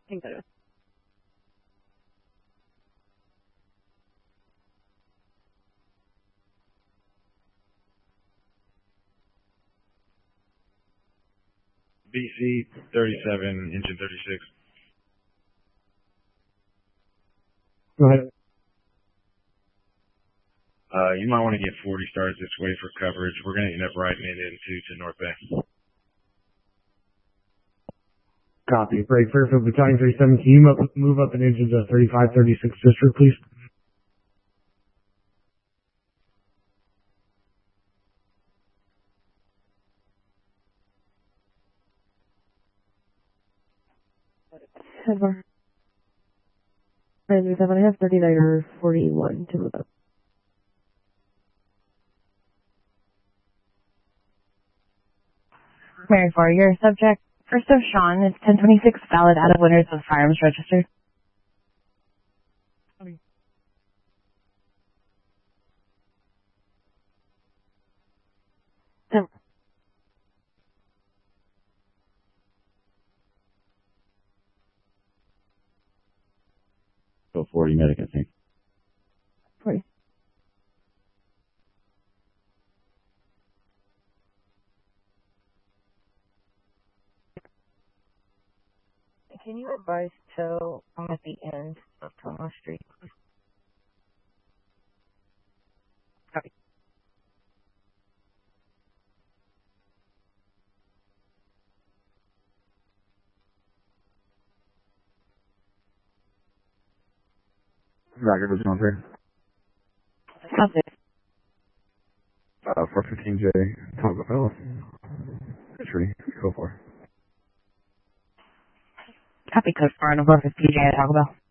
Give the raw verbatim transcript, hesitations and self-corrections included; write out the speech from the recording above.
think that B C thirty-seven, engine thirty-six. Go ahead. Uh, you might want to get forty stars this way for coverage. We're going to end up riding it into to North Bay. Copy. Break Fairfield Battalion thirty-seven. Can you move up, move up an engine to thirty-five thirty-six district, please? Headbar. thirty-seven, I have thirty-nine or forty-one to move up. Mary four, your subject, first of Sean, is ten twenty-six, valid out of winners of firearms registered. Ten. Go forty medic, I think. forty. Can you advise tow? I'm at the end of Thomas Street. Copy. Roger, what's going through? Copy. Uh, four fifteen J, Taco Bell. It's ready. Go for it. Copy code four on four fifteen J at Taco Bell.